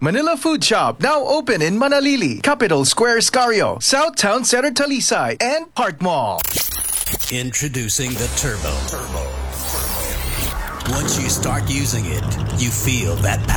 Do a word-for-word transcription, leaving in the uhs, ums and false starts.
Manila Food Shop, now open in Manalili, Capital Square, Scario, South Town Center, Talisay, and Park Mall. Introducing the Turbo. Turbo. Once you start using it, you feel that power.